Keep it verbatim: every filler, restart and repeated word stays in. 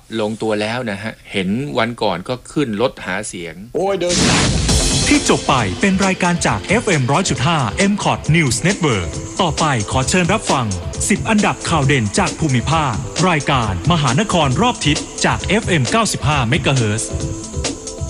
ลงตัวแล้วนะฮะเห็นวันก่อนก็ขึ้นรถหาเสียงโอ้ยเดินที่จบไปเป็นรายการจาก เอฟ เอ็ม หนึ่งร้อยจุดห้า เอ็ม คอท News Network ต่อไปขอเชิญรับฟังสิบอันดับข่าวเด่นจากภูมิภาครายการมหานครรอบทิศจาก เอฟ เอ็ม เก้าสิบห้า เมกะเฮิรตซ์